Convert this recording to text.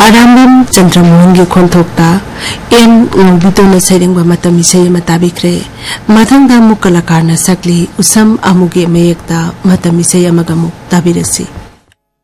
Arambam Chandramohangi Khontokta En Ngobitona Sairengba Matam Isai ama tabikre Mathangda amuk kalakarna sakli Usam amuge mayekta Matam Isai amaga amuk tabirasi.